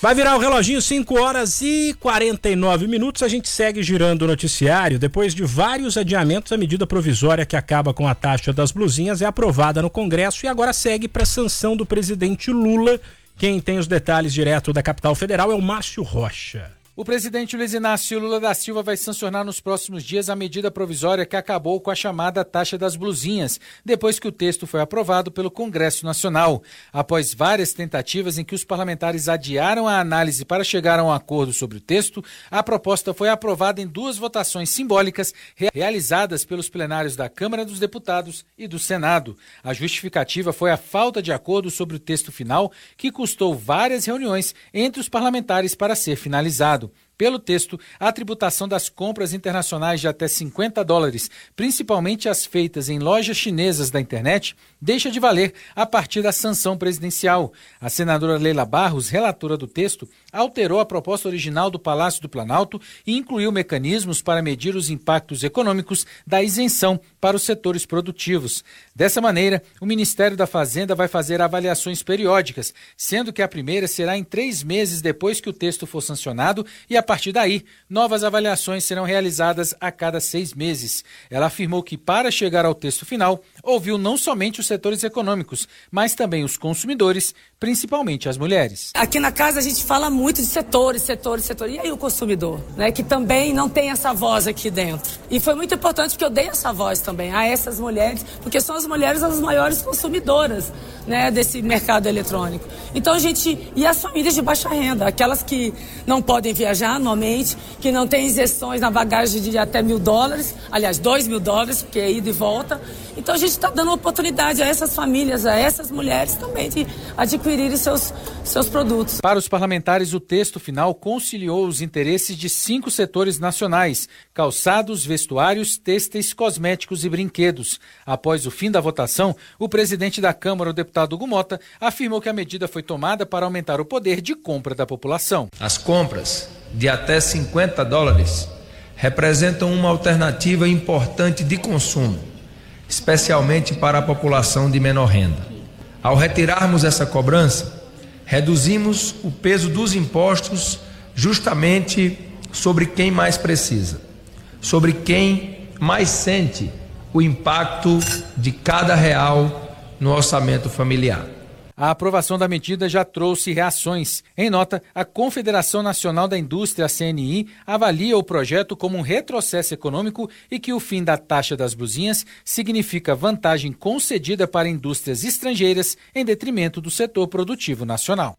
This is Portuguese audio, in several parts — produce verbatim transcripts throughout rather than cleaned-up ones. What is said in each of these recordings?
Vai virar o reloginho, cinco horas e quarenta e nove minutos. A gente segue girando o noticiário. Depois de vários adiamentos, a medida provisória que acaba com a taxa das blusinhas é aprovada no Congresso e agora segue para sanção do presidente Lula. Quem tem os detalhes direto da capital federal é o Márcio Rocha. O presidente Luiz Inácio Lula da Silva vai sancionar nos próximos dias a medida provisória que acabou com a chamada taxa das blusinhas, depois que o texto foi aprovado pelo Congresso Nacional. Após várias tentativas em que os parlamentares adiaram a análise para chegar a um acordo sobre o texto, a proposta foi aprovada em duas votações simbólicas realizadas pelos plenários da Câmara dos Deputados e do Senado. A justificativa foi a falta de acordo sobre o texto final, que custou várias reuniões entre os parlamentares para ser finalizado. Pelo texto, a tributação das compras internacionais de até cinquenta dólares, principalmente as feitas em lojas chinesas da internet, deixa de valer a partir da sanção presidencial. A senadora Leila Barros, relatora do texto, alterou a proposta original do Palácio do Planalto e incluiu mecanismos para medir os impactos econômicos da isenção para os setores produtivos. Dessa maneira, o Ministério da Fazenda vai fazer avaliações periódicas, sendo que a primeira será em três meses depois que o texto for sancionado e, a partir daí, novas avaliações serão realizadas a cada seis meses. Ela afirmou que, para chegar ao texto final, ouviu não somente os setores econômicos, mas também os consumidores, principalmente as mulheres. Aqui na casa a gente fala muito de setores, setores, setores. E aí o consumidor, né, que também não tem essa voz aqui dentro. E foi muito importante porque eu dei essa voz também a essas mulheres, porque são as mulheres as maiores consumidoras, né, desse mercado eletrônico. Então a gente, e as famílias de baixa renda, aquelas que não podem viajar anualmente, que não têm isenções na bagagem de até mil dólares, aliás, dois mil dólares, porque é ida e volta. Então a gente está dando oportunidade a essas famílias, a essas mulheres também de adquirirem seus, seus produtos. Para os parlamentares, o texto final conciliou os interesses de cinco setores nacionais: calçados, vestuários, têxteis, cosméticos e brinquedos. Após o fim da votação, o presidente da Câmara, o deputado Hugo Mota, afirmou que a medida foi tomada para aumentar o poder de compra da população. As compras de até cinquenta dólares representam uma alternativa importante de consumo, especialmente para a população de menor renda. Ao retirarmos essa cobrança, reduzimos o peso dos impostos justamente sobre quem mais precisa, sobre quem mais sente o impacto de cada real no orçamento familiar. A aprovação da medida já trouxe reações. Em nota, a Confederação Nacional da Indústria, a C N I, avalia o projeto como um retrocesso econômico e que o fim da taxa das blusinhas significa vantagem concedida para indústrias estrangeiras em detrimento do setor produtivo nacional.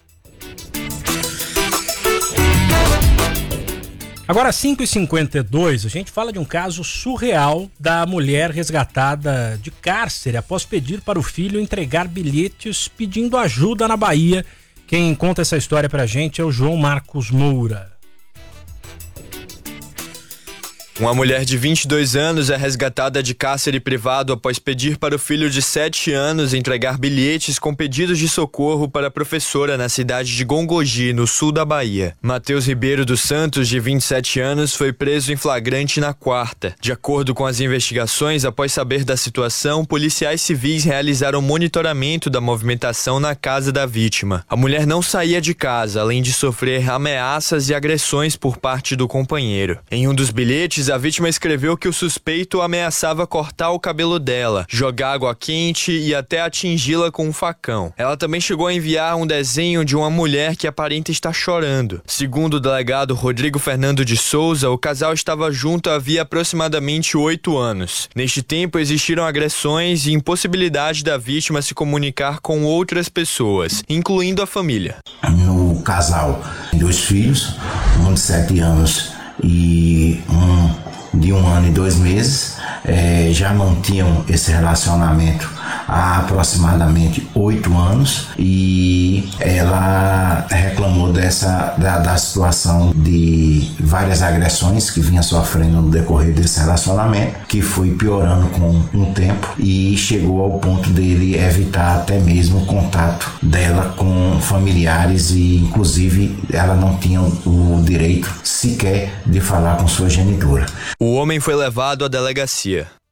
Agora, às cinco e cinquenta e dois, a gente fala de um caso surreal da mulher resgatada de cárcere após pedir para o filho entregar bilhetes pedindo ajuda na Bahia. Quem conta essa história pra gente é o João Marcos Moura. Uma mulher de vinte e dois anos é resgatada de cárcere privado após pedir para o filho de sete anos entregar bilhetes com pedidos de socorro para a professora na cidade de Gongogi, no sul da Bahia. Matheus Ribeiro dos Santos, de vinte e sete anos, foi preso em flagrante na quarta. De acordo com as investigações, após saber da situação, policiais civis realizaram monitoramento da movimentação na casa da vítima. A mulher não saía de casa, além de sofrer ameaças e agressões por parte do companheiro. Em um dos bilhetes, a vítima escreveu que o suspeito ameaçava cortar o cabelo dela, jogar água quente e até atingi-la com um facão. Ela também chegou a enviar um desenho de uma mulher que aparenta estar chorando. Segundo o delegado Rodrigo Fernando de Souza, o casal estava junto havia aproximadamente oito anos. Neste tempo, existiram agressões e impossibilidade da vítima se comunicar com outras pessoas, incluindo a família. No casal, dois filhos, um de sete anos e um de um ano e dois meses, é, já mantinham esse relacionamento há aproximadamente oito anos e ela reclamou dessa, da, da situação de várias agressões que vinha sofrendo no decorrer desse relacionamento, que foi piorando com um tempo e chegou ao ponto dele evitar até mesmo o contato dela com familiares e inclusive ela não tinha o direito sequer de falar com sua genitora. O homem foi levado à delegacia.